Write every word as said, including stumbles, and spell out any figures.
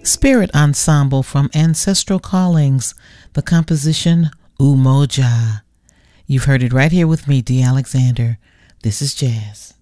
Spirit Ensemble from Ancestral Callings, the composition Umoja. You've heard it right here with me, Dee Alexander. This is jazz.